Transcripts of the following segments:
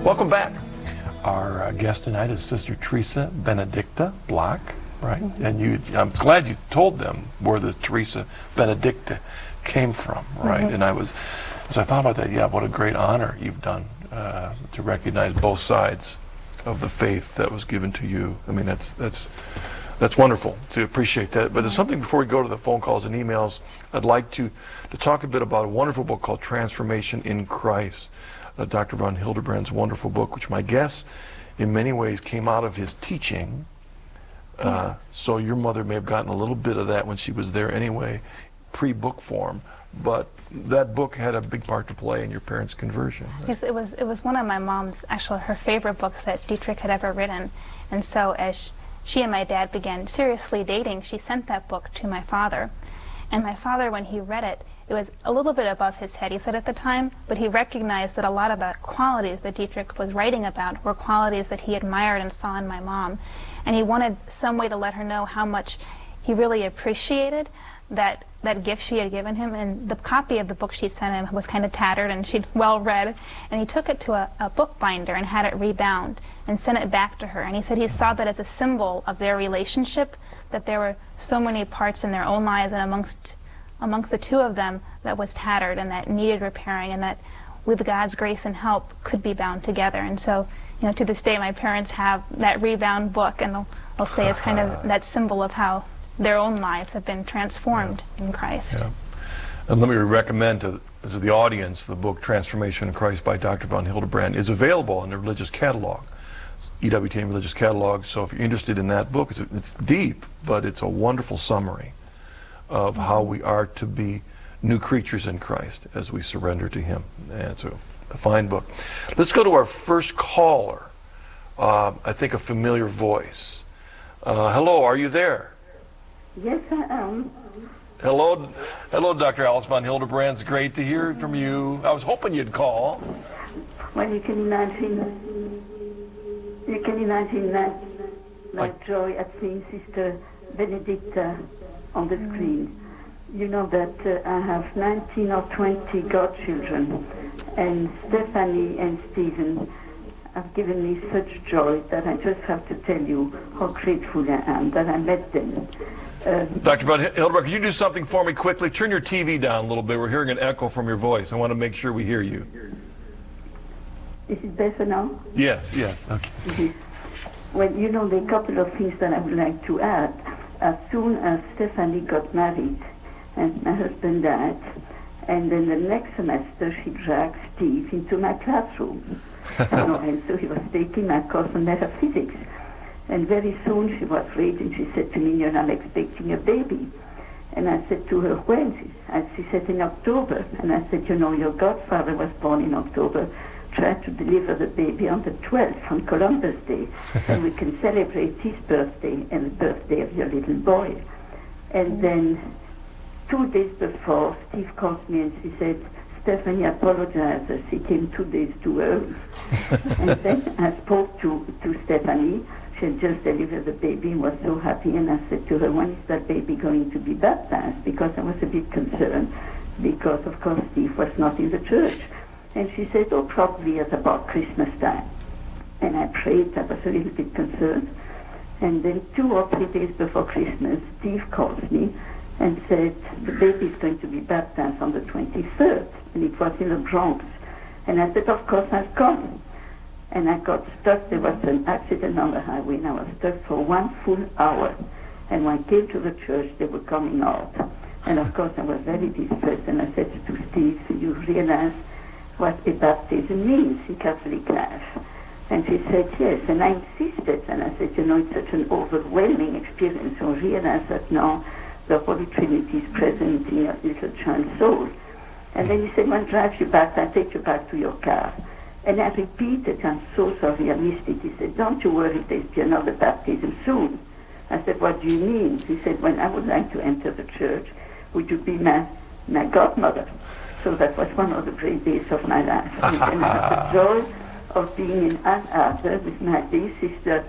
Welcome back. Our guest tonight is Sister Teresa Benedicta Block, right? And I'm glad you told them where the Teresa Benedicta came from, right? And as I thought about that, yeah, what a great honor you've done to recognize both sides of the faith that was given to you. I mean, that's wonderful to appreciate that. But there's something before we go to the phone calls and emails. I'd like to talk a bit about a wonderful book called Transformation in Christ. Dr. von Hildebrand's wonderful book, which my guess in many ways came out of his teaching. Yes. So your mother may have gotten a little bit of that when she was there anyway, pre-book form. But that book had a big part to play in your parents' conversion. Right? Yes, it was one of my mom's, actually her favorite books that Dietrich had ever written. And so as she and my dad began seriously dating, she sent that book to my father. And my father, when he read it, it was a little bit above his head, he said at the time, but he recognized that a lot of the qualities that Dietrich was writing about were qualities that he admired and saw in my mom. And he wanted some way to let her know how much he really appreciated that gift she had given him. And the copy of the book she sent him was kind of tattered and she'd well read. And he took it to a bookbinder and had it rebound and sent it back to her. And he said he saw that as a symbol of their relationship, that there were so many parts in their own lives and amongst the two of them that was tattered and that needed repairing, and that with God's grace and help could be bound together. And so, to this day my parents have that rebound book, and they'll say it's kind of that symbol of how their own lives have been transformed in Christ. Yeah. And let me recommend to the audience the book Transformation in Christ by Dr. von Hildebrand is available in the religious catalog, EWTN religious catalog. So if you're interested in that book, it's deep, but it's a wonderful summary of how we are to be new creatures in Christ as we surrender to Him. And it's a fine book. Let's go to our first caller. I think a familiar voice. Hello, are you there? Yes, I am. Hello, Dr. Alice von Hildebrand. It's great to hear from you. I was hoping you'd call. Well, you can imagine that my joy at seeing Sister Benedicta on the screen. You know that I have 19 or 20 godchildren, and Stephanie and Stephen have given me such joy that I just have to tell you how grateful I am that I met them. Dr. von Hildebrand, could you do something for me quickly? Turn your TV down a little bit. We're hearing an echo from your voice. I want to make sure we hear you. Is it better now? Yes, okay. Mm-hmm. Well, there are a couple of things that I would like to add. As soon as Stephanie got married and my husband died, and then the next semester she dragged Steve into my classroom. And so he was taking my course on metaphysics. And very soon she was afraid and she said to me, I'm expecting a baby. And I said to her, when? She said, in October. And I said, your godfather was born in October. Try to deliver the baby on the 12th, on Columbus Day, and we can celebrate his birthday and the birthday of your little boy. And then 2 days before, Steve called me and she said, Stephanie apologizes, she came 2 days too early. And then I spoke to Stephanie. She had just delivered the baby and was so happy, and I said to her, when is that baby going to be baptized? Because I was a bit concerned, because of course Steve was not in the church. And she said, probably at about Christmas time. And I prayed, I was a little bit concerned. And then 2 or 3 days before Christmas, Steve calls me and said, the baby is going to be baptized on the 23rd. And it was in the Bronx. And I said, of course I'll come. And I got stuck. There was an accident on the highway, and I was stuck for 1 full hour. And when I came to the church, they were coming out. And of course I was very distressed. And I said to Steve, you realize what a baptism means in Catholic life? And she said, yes. And I insisted. And I said, it's such an overwhelming experience. So realize that now the Holy Trinity is present in your little child's soul. And then he said, when I drive you back, I take you back to your car. And I repeated, I'm so sorry I missed it. He said, don't you worry, there'll be another baptism soon. I said, what do you mean? He said, when I would like to enter the church, would you be my godmother? So that was one of the great days of my life. And then I had the joy of being in Ann Arbor with my dear sister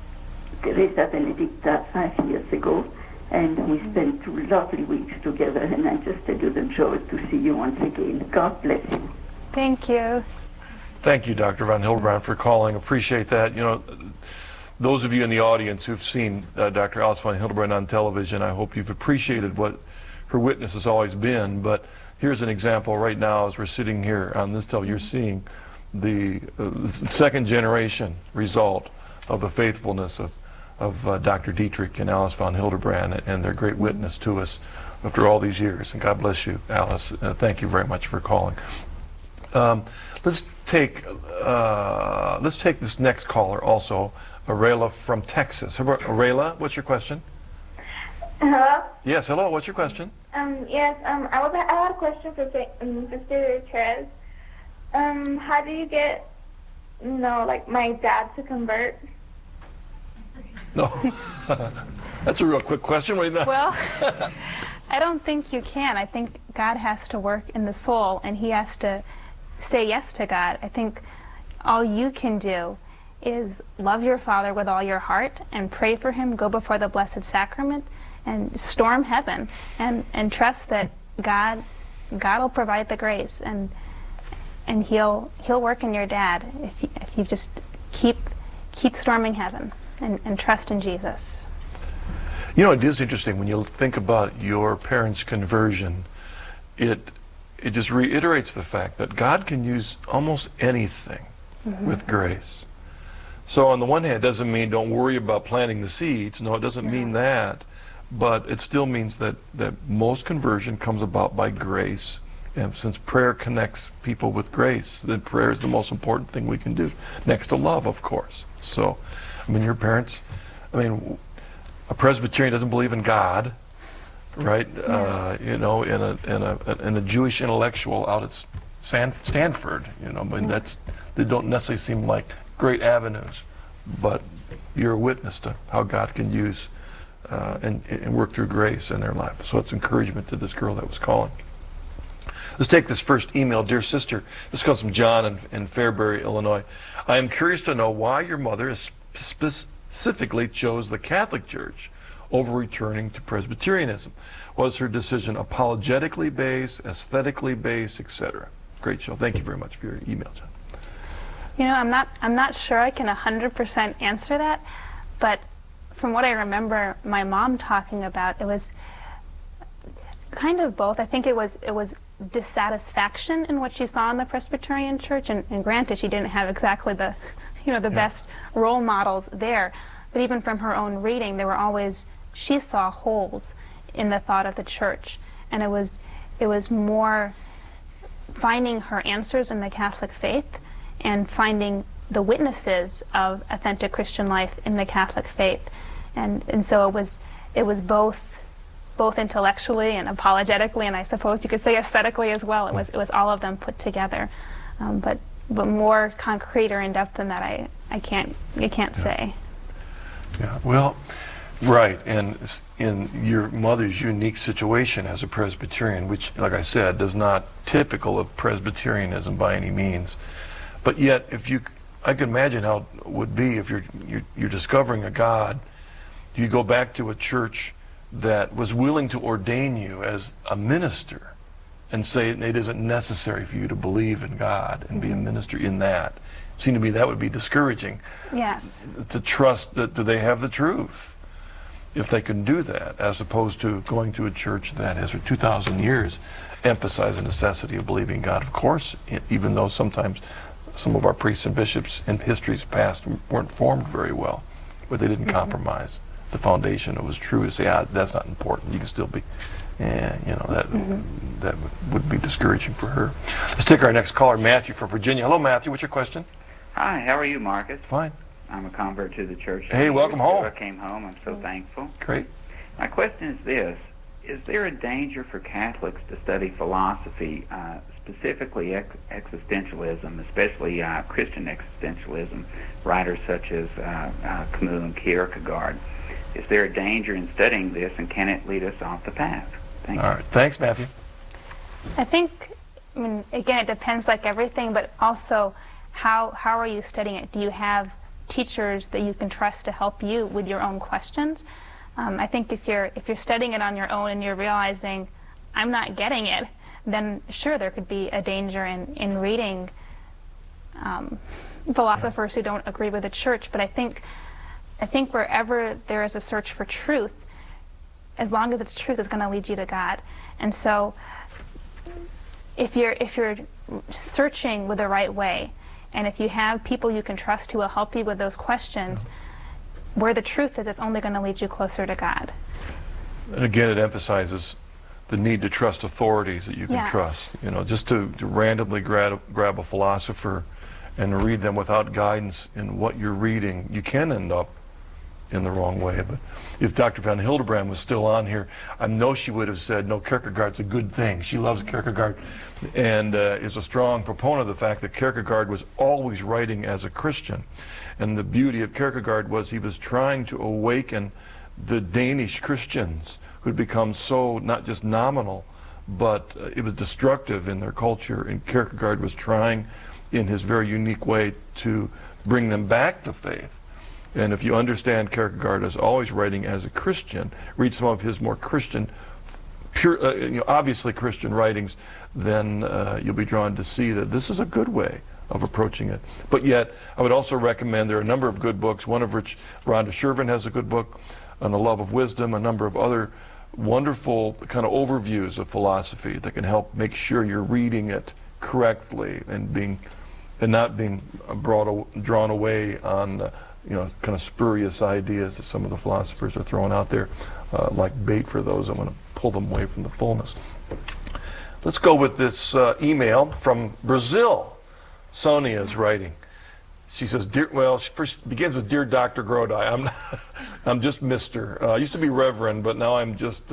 Teresa Benedicta 5 years ago. And we spent 2 lovely weeks together. And I just tell you the joy to see you once again. God bless you. Thank you. Thank you, Dr. von Hildebrand, for calling. Appreciate that. You know, those of you in the audience who've seen Dr. Alice von Hildebrand on television, I hope you've appreciated what her witness has always been. But here's an example right now as we're sitting here on this television. You're seeing the second generation result of the faithfulness of Dr. Dietrich and Alice von Hildebrand and their great witness to us after all these years. And God bless you, Alice. Thank you very much for calling. Let's take this next caller also, Arela from Texas. Arela, what's your question? Hello? Yes, hello. What's your question? Yes, I had a question for Sister Therese. How do you get, like my dad to convert? No. That's a real quick question. What do you think? Well, I don't think you can. I think God has to work in the soul, and he has to say yes to God. I think all you can do is love your Father with all your heart and pray for him, go before the Blessed Sacrament, and storm heaven, and trust that God will provide the grace, and he'll work in your dad if you just keep storming heaven and trust in Jesus. You know, it is interesting when you think about your parents' conversion. It just reiterates the fact that God can use almost anything with grace. So on the one hand, it doesn't mean don't worry about planting the seeds. No, it doesn't mean that. But it still means that most conversion comes about by grace. And since prayer connects people with grace, then prayer is the most important thing we can do, next to love, of course. So, I mean, your parents, a Presbyterian doesn't believe in God, right? Yes. In a Jewish intellectual out at Stanford, they don't necessarily seem like great avenues, but you're a witness to how God can use and work through grace in their life. So it's encouragement to this girl that was calling. Let's take this first email. Dear sister, this comes from John in Fairbury, Illinois. I am curious to know why your mother specifically chose the Catholic Church over returning to Presbyterianism. Was her decision apologetically based, aesthetically based, etc.? Great show. Thank you very much for your email, John. You know, I'm not sure I can 100% answer that, but from what I remember my mom talking about, it was kind of both. I think it was dissatisfaction in what she saw in the Presbyterian Church, and granted, she didn't have exactly the best role models there, but even from her own reading, she saw holes in the thought of the church, and it was more finding her answers in the Catholic faith and finding the witnesses of authentic Christian life in the Catholic faith, and so it was both intellectually and apologetically, and I suppose you could say aesthetically as well. It was all of them put together, but more concrete or in depth than that, I can't say. Yeah. Well, right, and in your mother's unique situation as a Presbyterian, which, like I said, is not typical of Presbyterianism by any means, but yet, I can imagine how it would be if you're discovering a God. You go back to a church that was willing to ordain you as a minister and say it isn't necessary for you to believe in God and be a minister in that. It seemed to me that would be discouraging. Yes. To trust that do they have the truth if they can do that, as opposed to going to a church that has for 2,000 years emphasized the necessity of believing God. Of course, even though sometimes some of our priests and bishops in history's past weren't formed very well, but they didn't compromise the foundation. It was true to say, that's not important. You can still be, that would be discouraging for her. Let's take our next caller, Matthew from Virginia. Hello, Matthew. What's your question? Hi, how are you, Marcus? Fine. I'm a convert to the church. Hey, welcome home. I came home. I'm so thankful. Great. My question is this. Is there a danger for Catholics to study philosophy, specifically existentialism, especially Christian existentialism, writers such as Camus and Kierkegaard? Is there a danger in studying this, and can it lead us off the path? Thank you. All right. Thanks, Matthew. I think, again, it depends like everything, but also how are you studying it? Do you have teachers that you can trust to help you with your own questions? I think if you're studying it on your own and you're realizing I'm not getting it, then sure there could be a danger in reading philosophers who don't agree with the church, but I think wherever there is a search for truth, as long as it's truth, it's going to lead you to God. And so if you're searching with the right way, and if you have people you can trust who will help you with those questions, where the truth is, it's only going to lead you closer to God. And again, it emphasizes the need to trust authorities that you can trust. You know, just to randomly grab a philosopher and read them without guidance in what you're reading, you can end up in the wrong way. But if Dr. Van Hildebrand was still on here, I know she would have said, no, Kierkegaard's a good thing. She loves Kierkegaard and is a strong proponent of the fact that Kierkegaard was always writing as a Christian. And the beauty of Kierkegaard was he was trying to awaken the Danish Christians who'd become so not just nominal, but it was destructive in their culture. And Kierkegaard was trying in his very unique way to bring them back to faith. And if you understand Kierkegaard as always writing as a Christian, read some of his more Christian, pure, obviously Christian writings, then you'll be drawn to see that this is a good way of approaching it. But yet, I would also recommend there are a number of good books, one of which Rhonda Shervin has a good book on the love of wisdom, a number of other wonderful kind of overviews of philosophy that can help make sure you're reading it correctly and not being drawn away on kind of spurious ideas that some of the philosophers are throwing out there, like bait for those that want to pull them away from the fullness. Let's go with this email from Brazil. Sonia is writing. She says, she first begins with, Dear Dr. Grodi, I'm just Mr. I used to be Reverend, but now I'm just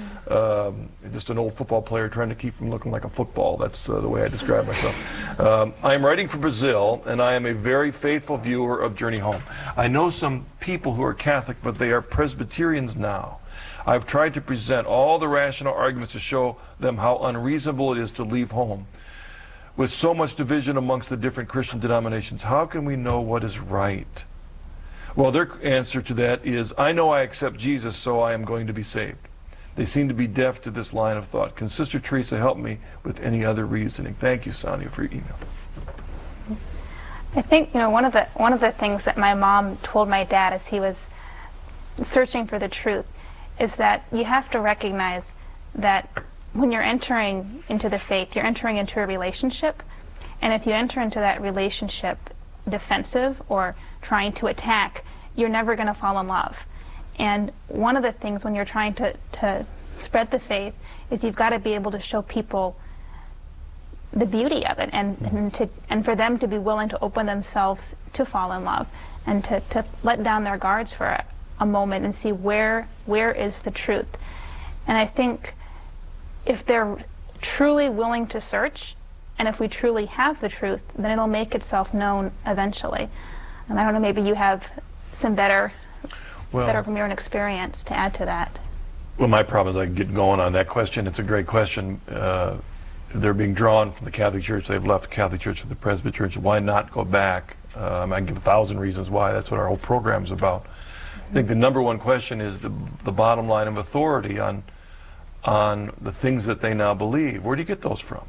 an old football player trying to keep from looking like a football. That's the way I describe myself. I am writing from Brazil, and I am a very faithful viewer of Journey Home. I know some people who are Catholic, but they are Presbyterians now. I've tried to present all the rational arguments to show them how unreasonable it is to leave home. With so much division amongst the different Christian denominations, how can we know what is right? Well, their answer to that is, I know I accept Jesus, so I am going to be saved. They seem to be deaf to this line of thought. Can Sister Teresa help me with any other reasoning? Thank you, Sonia, for your email. I think one of the things that my mom told my dad as he was searching for the truth is that you have to recognize that when you're entering into the faith, you're entering into a relationship, and if you enter into that relationship defensive or trying to attack, you're never going to fall in love. And one of the things when you're trying to spread the faith is you've got to be able to show people the beauty of it, and for them to be willing to open themselves to fall in love and to let down their guards for a moment and see where is the truth. And I think if they're truly willing to search, and if we truly have the truth, then it'll make itself known eventually. And I don't know, maybe you have some better from your own experience to add to that. Well, my problem is I get going on that question. It's a great question. They're being drawn from the Catholic Church. They've left the Catholic Church for the Presbyterian Church. Why not go back? I can give 1,000 reasons why. That's what our whole program is about. I think the number one question is the bottom line of authority on the things that they now believe. Where do you get those from?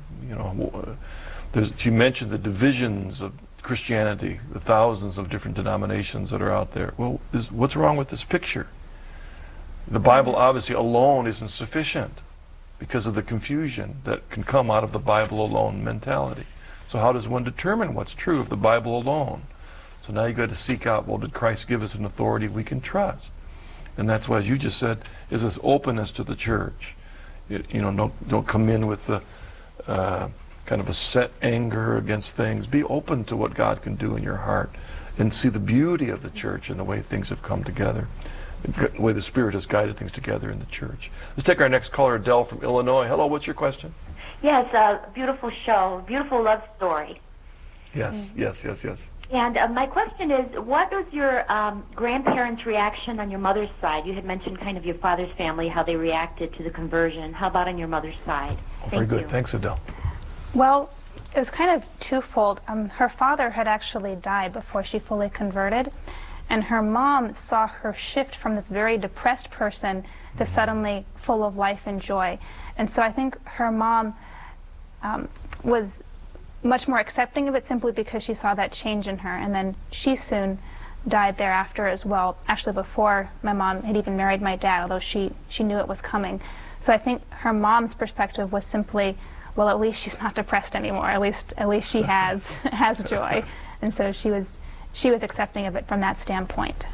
You mentioned the divisions of Christianity, the thousands of different denominations that are out there. Well, what's wrong with this picture? The Bible obviously alone isn't sufficient because of the confusion that can come out of the Bible alone mentality. So how does one determine what's true of the Bible alone? So now you've got to seek out, well, did Christ give us an authority we can trust? And that's why, as you just said, is this openness to the church. Don't come in with the kind of a set anger against things. Be open to what God can do in your heart and see the beauty of the church and the way things have come together, the way the Spirit has guided things together in the church. Let's take our next caller, Adele from Illinois. Hello, what's your question? Yes, beautiful show, beautiful love story. Yes. And my question is, what was your grandparents' reaction on your mother's side? You had mentioned kind of your father's family, how they reacted to the conversion. How about on your mother's side? Very good. Thanks, Adele. Well, it was kind of twofold. Her father had actually died before she fully converted, and her mom saw her shift from this very depressed person to suddenly full of life and joy. And so I think her mom was much more accepting of it simply because she saw that change in her. And then she soon died thereafter as well, actually before my mom had even married my dad, although she knew it was coming. So I think her mom's perspective was simply, well, at least she's not depressed anymore. At least she has joy. And so she was accepting of it from that standpoint.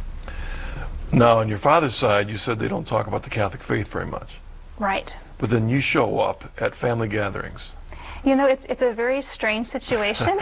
Now, on your father's side, you said they don't talk about the Catholic faith very much. Right. But then you show up at family gatherings. You know, it's a very strange situation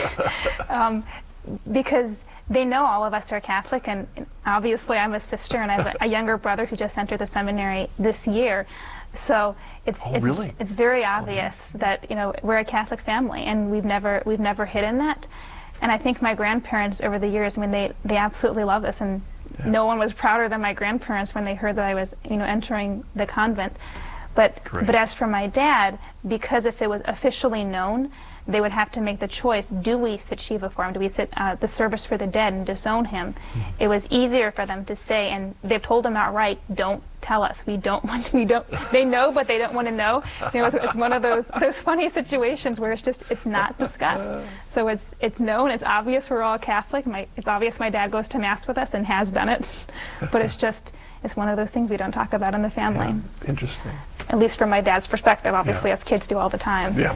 because they know all of us are Catholic, and obviously I'm a sister, and I have a younger brother who just entered the seminary this year. So it's very obvious that, you know, we're a Catholic family, and we've never hidden that. And I think my grandparents over the years, I mean, they absolutely love us, and no one was prouder than my grandparents when they heard that I was, you know, entering the convent. But as for my dad, because if it was officially known, they would have to make the choice: do we sit Shiva for him? Do we sit the service for the dead and disown him? It was easier for them to say, and they've told him outright, don't tell us. We don't. They know, but they don't want to know. You know, it's one of those funny situations where it's not discussed. So it's known. It's obvious we're all Catholic. It's obvious my dad goes to mass with us and has done it. But it's one of those things we don't talk about in the family. Yeah. Interesting. At least from my dad's perspective. Obviously, us kids do all the time. Yeah.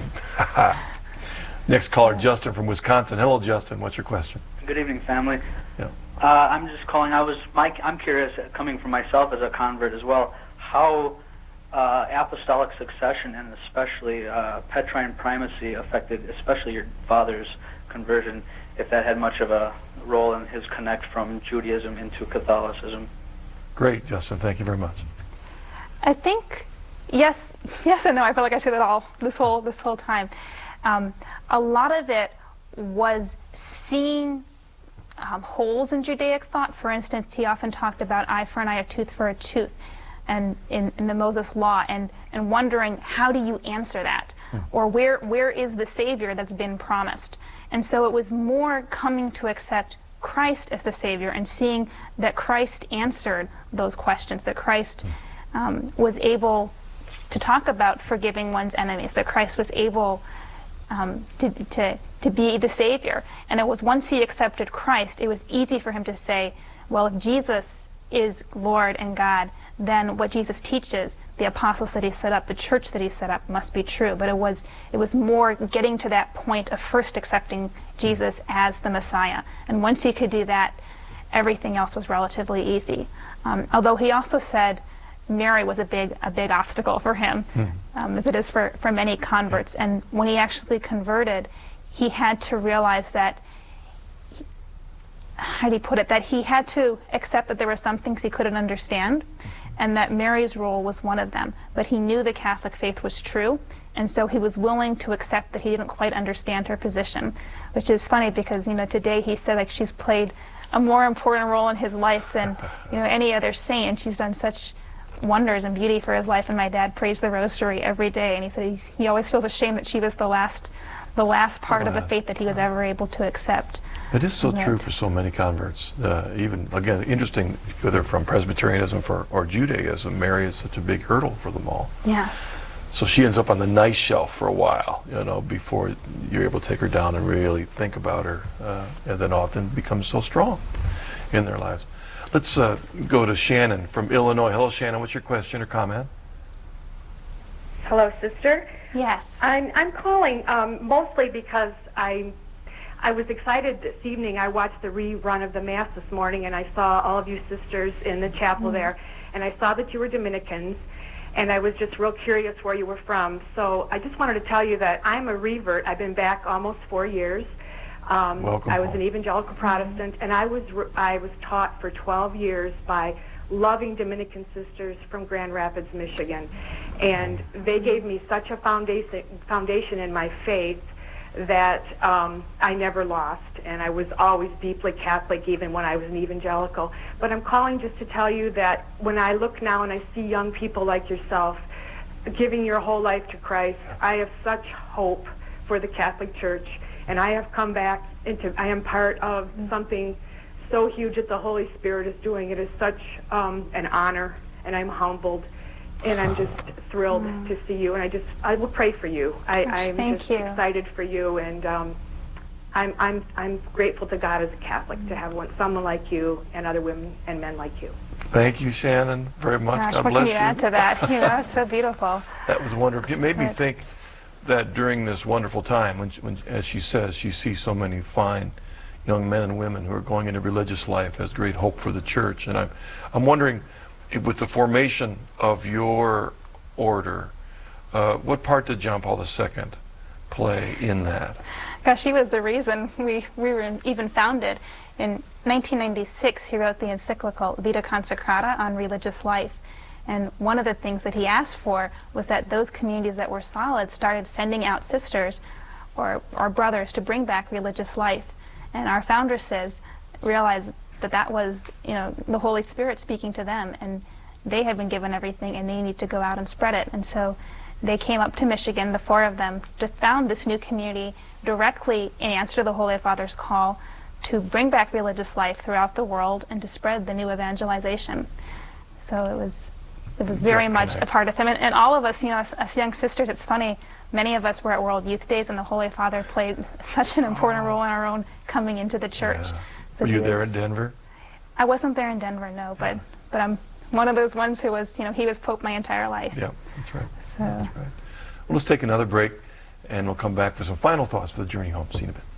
Next caller, Justin from Wisconsin. Hello, Justin. What's your question? Good evening, family. Yeah. I'm just calling. I'm curious, coming from myself as a convert as well, how apostolic succession and especially Petrine primacy affected, especially your father's conversion, if that had much of a role in his connect from Judaism into Catholicism. Great, Justin. Thank you very much. I think yes and no. I feel like I say that all this whole time. A lot of it was seeing holes in Judaic thought. For instance, he often talked about eye for an eye, a tooth for a tooth, and in the Moses Law, and wondering, how do you answer that? Or where is the Savior that's been promised? And so it was more coming to accept Christ as the Savior and seeing that Christ answered those questions, that Christ was able to talk about forgiving one's enemies, that Christ was able to be the Savior. And it was once he accepted Christ, it was easy for him to say, well, if Jesus is Lord and God, then what Jesus teaches, the apostles that he set up, the church that he set up, must be true. But it was more getting to that point of first accepting Jesus as the Messiah. And once he could do that, everything else was relatively easy. Although he also said Mary was a big obstacle for him, as it is for many converts. And when he actually converted, he had to realize that, how do you put it, that he had to accept that there were some things he couldn't understand, and that Mary's role was one of them. But he knew the Catholic faith was true, and so he was willing to accept that he didn't quite understand her position, which is funny because, you know, today he said, like, she's played a more important role in his life than, you know, any other saint. She's done such wonders and beauty for his life, and my dad prays the rosary every day, and he said he always feels ashamed that she was the last part of the faith that he was ever able to accept. It is so true for so many converts. Even, again, interesting, whether from Presbyterianism or Judaism, Mary is such a big hurdle for them all. Yes. So she ends up on the nice shelf for a while, you know, before you're able to take her down and really think about her, and then often becomes so strong in their lives. Let's go to Shannon from Illinois. Hello, Shannon. What's your question or comment? Hello, sister. Yes. I'm calling mostly because I was excited this evening. I watched the rerun of the Mass this morning, and I saw all of you sisters in the chapel there, and I saw that you were Dominicans, and I was just real curious where you were from. So I just wanted to tell you that I'm a revert. I've been back almost 4 years. Welcome I was home. an evangelical Protestant, and I was taught for 12 years by loving Dominican sisters from Grand Rapids, Michigan, and they gave me such a foundation in my faith that I never lost, and I was always deeply Catholic even when I was an evangelical. But I'm calling just to tell you that when I look now and I see young people like yourself giving your whole life to Christ, I have such hope for the Catholic Church, and I have come back I am part of something so huge that the Holy Spirit is doing. It is such an honor, and I'm humbled. and I'm just thrilled to see you. And I will pray for you. I'm thank just you. excited for you, and I'm grateful to God as a Catholic to have someone like you and other women and men like you. Thank you, Shannon, very much. Gosh, God what bless can you add to that? You know, it's so beautiful. That was wonderful. It made me think that during this wonderful time, when, as she says, she sees so many fine young men and women who are going into religious life, has great hope for the church. And I'm wondering, with the formation of your order, what part did John Paul II play in that? Gosh, he was the reason we were even founded. In 1996, he wrote the encyclical Vita Consecrata on religious life. And one of the things that he asked for was that those communities that were solid started sending out sisters or brothers to bring back religious life. And our founder realized that that was, you know, the Holy Spirit speaking to them, and they had been given everything and they need to go out and spread it. And so they came up to Michigan, the four of them, to found this new community directly in answer to the Holy Father's call to bring back religious life throughout the world and to spread the new evangelization. So it was very much a part of him. And all of us, you know, as young sisters, it's funny, many of us were at World Youth Days, and the Holy Father played such an important role in our own coming into the church. Yeah. So Were you there in Denver? I wasn't there in Denver, no, but I'm one of those ones who was, you know, he was Pope my entire life. Yeah, that's right. So. That's right. Well, let's take another break, and we'll come back for some final thoughts for the journey home. See you in a bit.